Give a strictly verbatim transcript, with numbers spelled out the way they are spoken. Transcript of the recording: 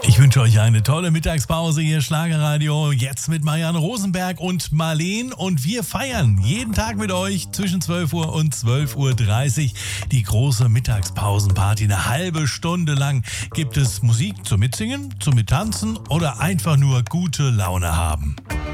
Ich wünsche euch eine tolle Mittagspause hier, Schlagerradio, jetzt mit Marianne Rosenberg und Marleen. Und wir feiern jeden Tag mit euch zwischen zwölf Uhr und zwölf Uhr dreißig die große Mittagspausenparty. Eine halbe Stunde lang gibt es Musik zum Mitsingen, zum Mittanzen oder einfach nur gute Laune haben.